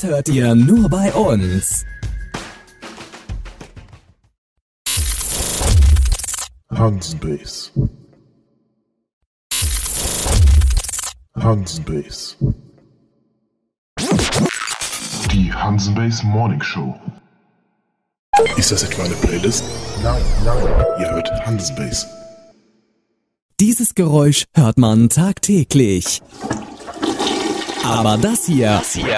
hört ihr nur bei uns. Hansenbase. Hansenbase. Die Hansenbase Morning Show. Ist das etwa eine Playlist? Nein. Ihr hört Hansenbase. Dieses Geräusch hört man tagtäglich. Aber das hier